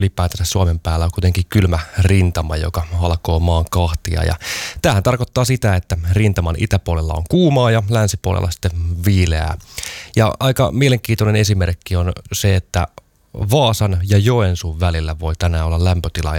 ylipäätänsä Suomen päällä on kuitenkin kylmä rintama, joka halkoo maan kahtia. Ja tämähän tarkoittaa sitä, että rintaman itäpuolella on kuumaa ja länsipuolella sitten viileää. Ja aika mielenkiintoinen esimerkki on se, että Vaasan ja Joensuun välillä voi tänään olla lämpötila